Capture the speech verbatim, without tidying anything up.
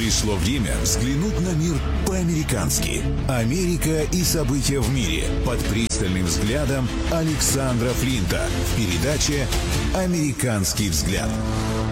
Пришло время взглянуть на мир по-американски. Америка и события в мире под пристальным взглядом Александра Флинта в передаче «Американский взгляд».